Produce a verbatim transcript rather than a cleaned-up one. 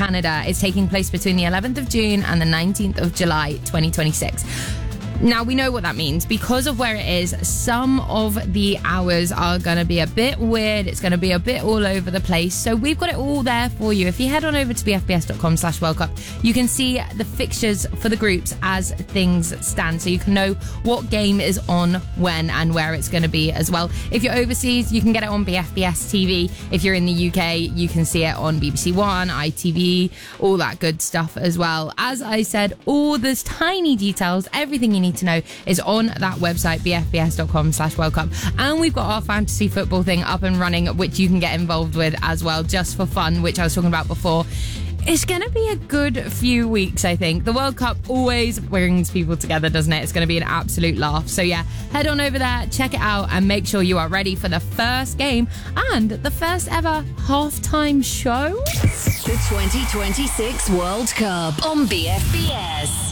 Canada. It's taking place between the eleventh of June and the nineteenth of July, twenty twenty-six. Now, we know what that means. Because of where it is, some of the hours are going to be a bit weird. It's going to be a bit all over the place. So we've got it all there for you. If you head on over to bfbs.com slash World Cup, you can see the fixtures for the groups as things stand. So you can know what game is on, when, and where it's going to be as well. If you're overseas, you can get it on B F B S T V. If you're in the U K, you can see it on B B C One, I T V, all that good stuff as well. As I said, all those tiny details, everything you need to know is on that website, bfbs.com slash World Cup. And we've got our fantasy football thing up and running, which you can get involved with as well, just for fun, which I was talking about before. It's going to be a good few weeks, I think. The World Cup always brings people together, doesn't it? It's going to be an absolute laugh. So yeah, head on over there, check it out, and make sure you are ready for the first game and the first ever halftime show. The twenty twenty-six World Cup on B F B S.